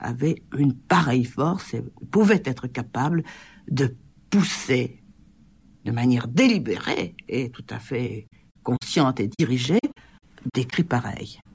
avait une pareille force et pouvait être capable de pousser de manière délibérée et tout à fait consciente et dirigée des cris pareils.